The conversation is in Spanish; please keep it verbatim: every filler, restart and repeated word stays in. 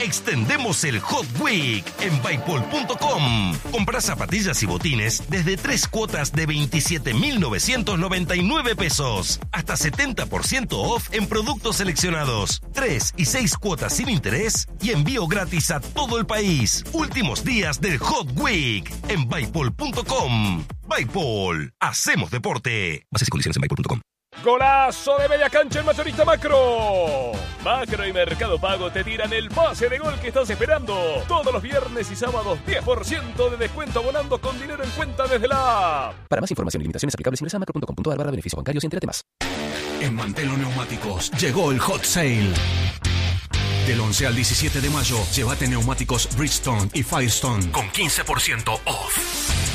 extendemos el Hot Week en Bipol punto com. Comprá zapatillas y botines desde tres cuotas de veintisiete mil novecientos noventa y nueve pesos. Hasta setenta por ciento off en productos seleccionados. Tres y seis cuotas sin interés y envío gratis a todo el país. Últimos días del Hot Week en Bipol punto com. Bipol. Hacemos deporte. Bases y condiciones en Bipol punto com. ¡Golazo de media cancha en Mayorista Macro! Macro y Mercado Pago te tiran el pase de gol que estás esperando. Todos los viernes y sábados, diez por ciento de descuento abonando con dinero en cuenta desde la app. Para más información y limitaciones aplicables ingresa a macro punto com punto a r barra beneficios bancarios y entérate más. En Mantelo Neumáticos llegó el Hot Sale. Del once al diecisiete de mayo, llévate neumáticos Bridgestone y Firestone con quince por ciento off.